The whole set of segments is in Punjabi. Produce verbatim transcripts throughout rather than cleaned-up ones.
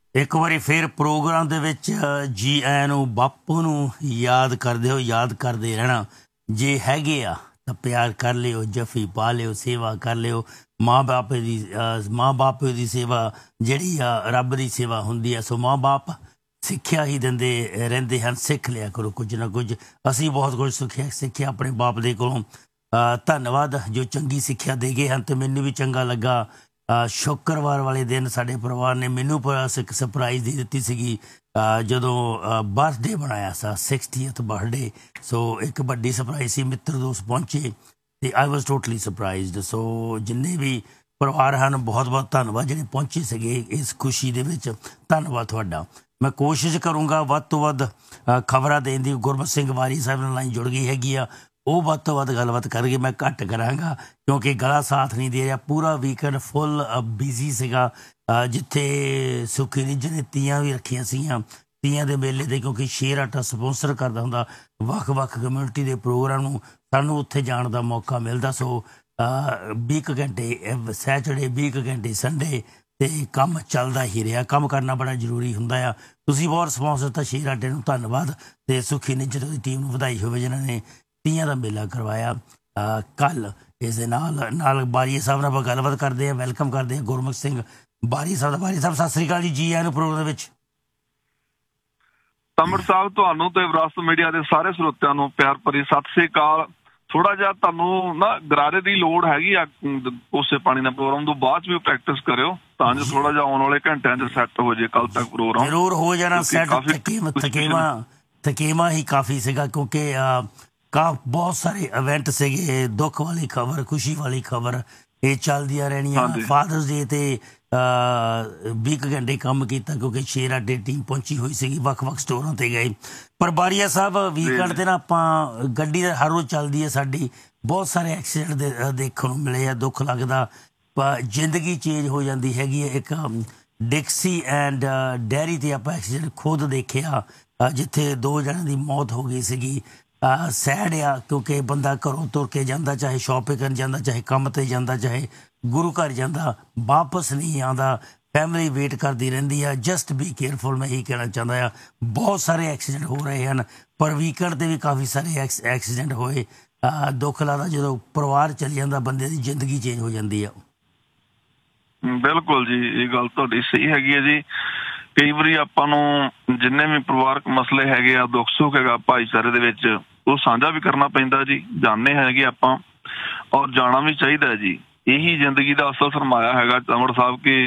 ਇੱਕ ਵਾਰੀ ਫਿਰ ਪ੍ਰੋਗਰਾਮ ਦੇ ਵਿੱਚ ਜੀ ਆਇਆਂ ਨੂੰ, ਬਾਪੂ ਨੂੰ ਯਾਦ ਕਰਦੇ ਹੋ, ਯਾਦ ਕਰਦੇ ਰਹਿਣਾ। ਜੇ ਹੈਗੇ ਆ ਤਾਂ ਪਿਆਰ ਕਰ ਲਿਓ, ਜੱਫੀ ਪਾ ਲਿਓ, ਸੇਵਾ ਕਰ ਲਿਓ। ਮਾਂ ਬਾਪ ਦੀ ਮਾਂ ਬਾਪ ਦੀ ਸੇਵਾ ਜਿਹੜੀ ਆ ਰੱਬ ਦੀ ਸੇਵਾ ਹੁੰਦੀ ਆ। ਸੋ ਮਾਂ ਬਾਪ ਸਿੱਖਿਆ ਹੀ ਦਿੰਦੇ ਰਹਿੰਦੇ ਹਨ, ਸਿੱਖ ਲਿਆ ਕਰੋ ਕੁਝ ਨਾ ਕੁਝ। ਅਸੀਂ ਬਹੁਤ ਕੁਝ ਸਿੱਖਿਆ ਸਿੱਖਿਆ ਆਪਣੇ ਬਾਪ ਦੇ ਕੋਲੋਂ। ਧੰਨਵਾਦ ਜੋ ਚੰਗੀ ਸਿੱਖਿਆ ਦੇ ਗਏ ਹਨ। ਅਤੇ ਮੈਨੂੰ ਵੀ ਚੰਗਾ ਲੱਗਾ। ਸ਼ੁੱਕਰਵਾਰ ਵਾਲੇ ਦਿਨ ਸਾਡੇ ਪਰਿਵਾਰ ਨੇ ਮੈਨੂੰ ਇੱਕ ਸਰਪ੍ਰਾਈਜ਼ ਦੇ ਦਿੱਤੀ ਸੀਗੀ ਜਦੋਂ ਬਰਥਡੇ ਬਣਾਇਆ ਸਾ, ਸਿਕਸਟੀਅਥ ਬਰਥਡੇ। ਸੋ ਇੱਕ ਵੱਡੀ ਸਰਪ੍ਰਾਈਜ਼ ਸੀ, ਮਿੱਤਰ ਦੋਸਤ ਪਹੁੰਚੇ ਅਤੇ ਆਈ ਵਾਜ਼ ਟੋਟਲੀ ਸਰਪ੍ਰਾਈਜ਼ਡ। ਸੋ ਜਿੰਨੇ ਵੀ ਪਰਿਵਾਰ ਹਨ, ਬਹੁਤ ਬਹੁਤ ਧੰਨਵਾਦ ਜਿਹੜੇ ਪਹੁੰਚੇ ਸੀਗੇ ਇਸ ਖੁਸ਼ੀ ਦੇ ਵਿੱਚ। ਧੰਨਵਾਦ ਤੁਹਾਡਾ। ਮੈਂ ਕੋਸ਼ਿਸ਼ ਕਰੂੰਗਾ ਵੱਧ ਤੋਂ ਵੱਧ ਖਬਰਾਂ ਦੇਣ ਦੀ। ਗੁਰਮਤ ਸਿੰਘ ਵਾਰੀ ਸਾਹਿਬ ਨਾਲ ਲਾਈਨ ਜੁੜ ਗਈ ਹੈਗੀ ਆ, ਉਹ ਵੱਧ ਤੋਂ ਵੱਧ ਗੱਲਬਾਤ ਕਰਨਗੇ। ਮੈਂ ਘੱਟ ਕਰਾਂਗਾ ਕਿਉਂਕਿ ਗਲਾ ਸਾਥ ਨਹੀਂ ਦੇ ਰਿਹਾ। ਪੂਰਾ ਵੀਕਐਂਡ ਫੁੱਲ ਬਿਜ਼ੀ ਸੀਗਾ। ਜਿੱਥੇ ਸੁੱਖੀ ਨਿੱਜਰ ਨੇ ਤੀਆਂ ਵੀ ਰੱਖੀਆਂ ਸੀਗੀਆਂ, ਤੀਆਂ ਦੇ ਮੇਲੇ 'ਤੇ, ਕਿਉਂਕਿ ਸ਼ੇਰ ਆਟਾ ਸਪੋਂਸਰ ਕਰਦਾ ਹੁੰਦਾ ਵੱਖ ਵੱਖ ਕਮਿਊਨਿਟੀ ਦੇ ਪ੍ਰੋਗਰਾਮ ਨੂੰ, ਸਾਨੂੰ ਉੱਥੇ ਜਾਣ ਦਾ ਮੌਕਾ ਮਿਲਦਾ। ਸੋ ਵੀਹ ਕੁ ਘੰਟੇ ਸੈਚਰਡੇ, ਵੀਹ ਕੁ ਘੰਟੇ ਸੰਡੇ, ਅਤੇ ਕੰਮ ਚੱਲਦਾ ਹੀ ਰਿਹਾ। ਕੰਮ ਕਰਨਾ ਬੜਾ ਜ਼ਰੂਰੀ ਹੁੰਦਾ ਆ। ਤੁਸੀਂ ਬਹੁਤ ਰਿਸਪੋਂਸ ਦਿੱਤਾ ਸ਼ੇਰ ਆਟੇ ਨੂੰ, ਧੰਨਵਾਦ। ਅਤੇ ਸੁੱਖੀ ਨਿੱਜਰ ਦੀ ਟੀਮ ਨੂੰ ਵਧਾਈ ਹੋਵੇ ਜਿਨ੍ਹਾਂ ਨੇ ਤੀਆਂ ਦਾ ਮੇਲਾ ਕਰਵਾਇਆ ਕੱਲ੍ਹ। ਇਸ ਦੇ ਨਾਲ ਨਾਲ ਬਾਰੀਆ ਸਾਹਿਬ ਨਾਲ ਆਪਾਂ ਗੱਲਬਾਤ ਕਰਦੇ ਹਾਂ, ਵੈਲਕਮ ਕਰਦੇ ਹਾਂ ਗੁਰਮੁਖ ਸਿੰਘ ਬਾਰੀ ਸਾਹਿਬ ਦਾ। ਬਾਰੀ ਸਾਹਿਬ ਸਤਿ ਸ੍ਰੀ ਅਕਾਲ ਜੀ, ਜੀ ਆਇਆਂ ਨੂੰ ਪ੍ਰੋਗਰਾਮ ਵਿੱਚ। ਤਮਰ ਸਾਹਿਬ ਤੁਹਾਨੂੰ ਤੇ ਵਿਰਾਸਤ ਮੀਡੀਆ ਦੇ ਸਾਰੇ ਸਰੋਤਿਆਂ ਨੂੰ ਪਿਆਰ ਭਰੀ ਸਤਿ ਸ੍ਰੀ ਅਕਾਲ। ਥੋੜਾ ਜਿਹਾ ਤੁਹਾਨੂੰ ਨਾ ਗਰਾਰੇ ਦੀ ਲੋੜ ਹੈਗੀ ਆ ਕੋਸੇ ਪਾਣੀ ਦਾ ਪ੍ਰੋਗਰਾਮ ਤੋਂ ਬਾਅਦ ਵੀ ਪ੍ਰੈਕਟਿਸ ਕਰਿਓ ਤਾਂ ਜੋ ਥੋੜਾ ਜਿਹਾ ਆਉਣ ਵਾਲੇ ਘੰਟਿਆਂ 'ਚ ਸੈੱਟ ਹੋ ਜਾਏ। ਕੱਲ ਤੱਕ ਪ੍ਰੋਗਰਾਮ ਜ਼ਰੂਰ ਹੋ ਜਾਣਾ ਸੈੱਟ। ਥਕੇਵਾ ਥਕੇਵਾ ਹੀ ਕਾਫੀ ਸੀਗਾ ਕਿਉਂਕਿ ਕਾ ਬਹੁਤ ਸਾਰੇ ਇਵੈਂਟ ਸੀਗੇ। ਦੁੱਖ ਵਾਲੀ ਖਬਰ, ਖੁਸ਼ੀ ਵਾਲੀ ਖਬਰ, ਇਹ ਚੱਲਦੀਆਂ ਰਹਿਣੀਆਂ। ਫਾਦਰਸ ਡੇ 'ਤੇ ਵੀਹ ਕੁ ਘੰਟੇ ਕੰਮ ਕੀਤਾ ਕਿਉਂਕਿ ਸ਼ੇਰ ਆਟੇ ਟੀਮ ਪਹੁੰਚੀ ਹੋਈ ਸੀਗੀ, ਵੱਖ ਵੱਖ ਸਟੋਰਾਂ 'ਤੇ ਗਏ। ਪਰ ਬਾਰੀਆ ਸਾਹਿਬ ਵੀਕਐਂਡ 'ਤੇ ਨਾ ਆਪਾਂ ਗੱਡੀ ਹਰ ਰੋਜ਼ ਚੱਲਦੀ ਹੈ ਸਾਡੀ, ਬਹੁਤ ਸਾਰੇ ਐਕਸੀਡੈਂਟ ਦੇ ਦੇਖਣ ਨੂੰ ਮਿਲੇ ਆ। ਦੁੱਖ ਲੱਗਦਾ, ਪਰ ਜ਼ਿੰਦਗੀ ਚੇਂਜ ਹੋ ਜਾਂਦੀ ਹੈਗੀ ਹੈ। ਇੱਕ ਡਿਕਸੀ ਐਂਡ ਡੈਰੀ 'ਤੇ ਆਪਾਂ ਐਕਸੀਡੈਂਟ ਖੁਦ ਦੇਖਿਆ ਜਿੱਥੇ ਦੋ ਜਣਿਆਂ ਦੀ ਮੌਤ ਹੋ ਗਈ ਸੀਗੀ। ਸੈਡ ਆ ਕਿਉਂਕਿ ਬੰਦਾ ਘਰੋਂ ਤੁਰ ਕੇ ਜਾਂਦਾ, ਚਾਹੇ ਸ਼ੋਪਿੰਗ ਕਰਨ ਜਾਂਦਾ, ਚਾਹੇ ਕੰਮ 'ਤੇ ਜਾਂਦਾ, ਚਾਹੇ ਗੁਰੂ ਘਰ ਜਾਂਦਾ, ਵਾਪਸ ਨਹੀਂ ਆਉਂਦਾ। ਫੈਮਿਲੀ ਵੇਟ ਕਰਦੀ ਰਹਿੰਦੀ ਆ। ਜਸਟ ਬੀ ਕੇਅਰਫੁਲ, ਮੈਂ ਇਹੀ ਕਹਿਣਾ ਚਾਹੁੰਦਾ ਆ। ਬਹੁਤ ਸਾਰੇ ਐਕਸੀਡੈਂਟ ਹੋ ਰਹੇ ਹਨ, ਪਰ ਵੀਕਐਂਡ 'ਤੇ ਵੀ ਕਾਫੀ ਸਾਰੇ ਐਕਸ ਐਕਸੀਡੈਂਟ ਹੋਏ। ਦੁੱਖ ਲੱਗਦਾ ਜਦੋਂ ਪਰਿਵਾਰ ਚਲ ਜਾਂਦਾ, ਬੰਦੇ ਦੀ ਜ਼ਿੰਦਗੀ ਚੇਂਜ ਹੋ ਜਾਂਦੀ ਆ। ਬਿਲਕੁਲ ਜੀ, ਇਹ ਗੱਲ ਤੁਹਾਡੀ ਸਹੀ ਹੈਗੀ ਹੈ ਜੀ। ਕਈ ਵਾਰੀ ਆਪਾਂ ਨੂੰ ਜਿੰਨੇ ਵੀ ਪਰਿਵਾਰਕ ਮਸਲੇ ਹੈਗੇ ਆ, ਦੁੱਖ ਸੁੱਖ ਹੈਗਾ ਭਾਈਚਾਰੇ ਦੇ ਵਿੱਚ, ਉਹ ਸਾਂਝਾ ਵੀ ਕਰਨਾ ਪੈਂਦਾ ਜੀ। ਜਾਣਦੇ ਹੈਗੇ ਆਪਾਂ ਔਰ ਜਾਣਾ ਵੀ ਚਾਹੀਦਾ ਜੀ। ਇਹੀ ਜ਼ਿੰਦਗੀ ਦਾ ਅਸਲ ਸਰਮਾਇਆ ਹੈਗਾ ਤਮਰ ਸਾਹਿਬ ਕਿ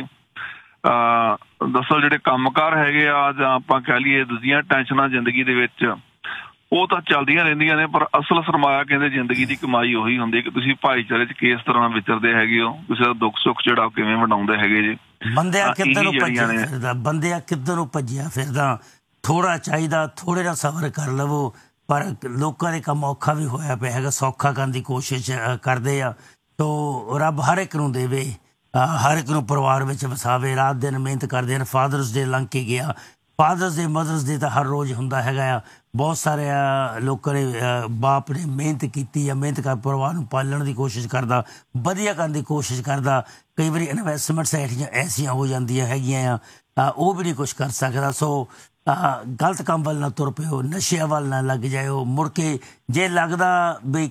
ਦਰਅਸਲ ਜਿਹੜੇ ਕੰਮਕਾਰ ਹੈਗੇ ਆ ਜਾਂ ਆਪਾਂ ਕਹਿ ਲਈਏ ਦੂਜੀਆਂ ਟੈਨਸ਼ਨਾਂ ਜ਼ਿੰਦਗੀ ਦੇ ਵਿੱਚ ਉਹ ਤਾਂ ਚੱਲਦੀਆਂ ਰਹਿੰਦੀਆਂ ਨੇ, ਪਰ ਅਸਲ ਸਰਮਾਇਆ ਕਹਿੰਦੇ ਜ਼ਿੰਦਗੀ ਦੀ ਕਮਾਈ ਉਹੀ ਹੁੰਦੀ ਕਿ ਤੁਸੀਂ ਭਾਈਚਾਰੇ 'ਚ ਕਿਸ ਤਰ੍ਹਾਂ ਵਿਚਰਦੇ ਹੈਗੇ ਹੋ, ਕਿਸੇ ਦਾ ਦੁੱਖ ਸੁੱਖ ਜਿਹੜਾ ਕਿਵੇਂ ਵੰਡਾਉਂਦੇ ਹੈਗੇ ਜੀ। ਬੰਦਿਆ ਕਿੱਧਰ ਨੂੰ ਭੱਜਿਆ ਫਿਰਦਾ, ਬੰਦਿਆ ਕਿੱਧਰ ਨੂੰ ਭੱਜਿਆ ਫਿਰਦਾ। ਥੋੜ੍ਹਾ ਚਾਹੀਦਾ, ਥੋੜ੍ਹੇ ਨਾਲ ਸਬਰ ਕਰ ਲਵੋ। ਪਰ ਲੋਕਾਂ ਦੇ ਕੰਮ ਔਖਾ ਵੀ ਹੋਇਆ ਪਿਆ ਹੈਗਾ, ਸੌਖਾ ਕਰਨ ਦੀ ਕੋਸ਼ਿਸ਼ ਕਰਦੇ ਆ। ਤੋ ਰੱਬ ਹਰ ਇੱਕ ਨੂੰ ਦੇਵੇ, ਹਰ ਇੱਕ ਨੂੰ ਪਰਿਵਾਰ ਵਿੱਚ ਵਸਾਵੇ। ਰਾਤ ਦਿਨ ਮਿਹਨਤ ਕਰਦੇ ਹਨ। ਫਾਦਰਸ ਡੇ ਲੰਘ ਕੇ ਗਿਆ, ਫਾਦਰਸ ਡੇ ਮਦਰਸ ਡੇ ਤਾਂ ਹਰ ਰੋਜ਼ ਹੁੰਦਾ ਹੈਗਾ ਆ। ਬਹੁਤ ਸਾਰੇ ਲੋਕਾਂ ਨੇ, ਬਾਪ ਨੇ ਮਿਹਨਤ ਕੀਤੀ ਆ, ਮਿਹਨਤ ਕਰ ਪਰਿਵਾਰ ਨੂੰ ਪਾਲਣ ਦੀ ਕੋਸ਼ਿਸ਼ ਕਰਦਾ, ਵਧੀਆ ਕਰਨ ਦੀ ਕੋਸ਼ਿਸ਼ ਕਰਦਾ। ਕਈ ਵਾਰੀ ਇਨਵੈਸਟਮੈਂਟਸ ਐਸੀਆਂ ਐਸੀਆਂ ਹੋ ਜਾਂਦੀਆਂ ਹੈਗੀਆਂ ਆ, ਉਹ ਵੀ ਨਹੀਂ ਕੁਛ ਕਰ ਸਕਦਾ। ਸੋ ਗਲਤ ਕੰਮ ਵੱਲ ਨਾ ਤੁਰ ਪਿਓ, ਨਸ਼ਿਆਂ ਵੱਲ ਨਾ ਲੱਗ ਜਾਇਓ। ਮੁੜ ਕੇ ਜੇ ਲੱਗਦਾ ਵੀ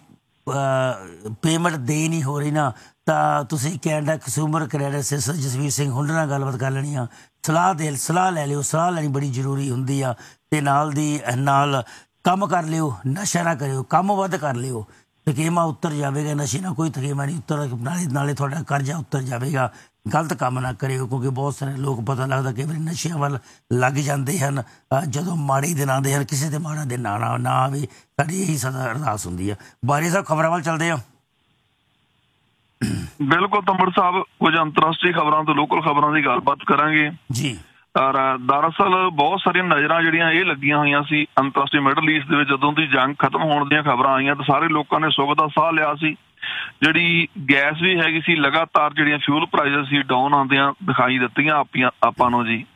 ਪੇਮੈਂਟ ਦੇ ਨਹੀਂ ਹੋ ਰਹੀ ਨਾ, ਤਾਂ ਤੁਸੀਂ Canada consumer credit sister Jasvir Singh ਹੁੰਡੇ ਨਾਲ ਗੱਲਬਾਤ ਕਰ ਲੈਣੀ ਆ। ਸਲਾਹ ਦੇ ਸਲਾਹ ਲੈ ਲਿਓ, ਸਲਾਹ ਲੈਣੀ ਬੜੀ ਜ਼ਰੂਰੀ ਹੁੰਦੀ ਆ। ਅਤੇ ਨਾਲ ਦੀ ਨਾਲ ਕੰਮ ਕਰ ਲਿਓ, ਨਸ਼ਾ ਨਾ ਕਰਿਓ, ਕੰਮ ਵੱਧ ਕਰ ਲਿਓ। ਥਕੇਮਾ ਉੱਤਰ ਜਾਵੇਗਾ, ਨਸ਼ੇ ਨਾਲ ਕੋਈ ਥਕੇਮਾ ਨਹੀਂ ਉੱਤਰ, ਨਾਲੇ ਨਾਲੇ ਤੁਹਾਡਾ ਕਰਜ਼ਾ ਉੱਤਰ ਜਾਵੇਗਾ। ਗਲਤ ਕੰਮ ਨਾ ਕਰਿਓ ਕਿਉਂਕਿ ਬਹੁਤ ਸਾਰੇ ਲੋਕ, ਪਤਾ ਲੱਗਦਾ ਕਈ ਵਾਰੀ ਨਸ਼ਿਆਂ ਵੱਲ ਲੱਗ ਜਾਂਦੇ ਹਨ ਜਦੋਂ ਮਾੜੇ ਦਿਨ ਆਉਂਦੇ ਹਨ। ਕਿਸੇ 'ਤੇ ਮਾੜਾ ਦਿਨ ਨਾ ਨਾ ਆਵੇ, ਸਾਡੀ ਇਹੀ ਸਦਾ ਅਰਦਾਸ ਹੁੰਦੀ ਆ। ਬਾਰੀ ਸਾਹਿਬ ਖਬਰਾਂ ਵੱਲ ਚੱਲਦੇ ਆ। ਬਿਲਕੁਲ ਤੰਬੜ ਸਾਹਿਬ, ਕੁਝ ਅੰਤਰਰਾਸ਼ਟਰੀ ਖਬਰਾਂ ਤੋਂ ਲੋਕਲ ਖਬਰਾਂ ਦੀ ਗੱਲਬਾਤ ਕਰਾਂਗੇ ਜੀ। ਦਰਅਸਲ ਬਹੁਤ ਸਾਰੀਆਂ ਨਜ਼ਰਾਂ ਜਿਹੜੀਆਂ ਇਹ ਲੱਗੀਆਂ ਹੋਈਆਂ ਸੀ ਅੰਤਰਰਾਸ਼ਟਰੀ ਮਿਡਲ ਈਸਟ ਦੇ ਵਿੱਚ। ਜਦੋਂ ਦੀ ਜੰਗ ਖਤਮ ਹੋਣ ਦੀਆਂ ਖਬਰਾਂ ਆਈਆਂ ਤਾਂ ਸਾਰੇ ਲੋਕਾਂ ਨੇ ਸੁੱਖ ਦਾ ਸਾਹ ਲਿਆ ਸੀ। ਜਿਹੜੀ ਗੈਸ ਵੀ ਹੈਗੀ ਸੀ, ਲਗਾਤਾਰ ਜਿਹੜੀਆਂ ਫਿਊਲ ਪ੍ਰਾਈਜ਼ ਸੀ ਡਾਊਨ ਆਉਂਦੀਆਂ ਦਿਖਾਈ ਦਿੱਤੀਆਂ ਆਪੀਆਂ ਆਪਾਂ ਨੂੰ ਜੀ।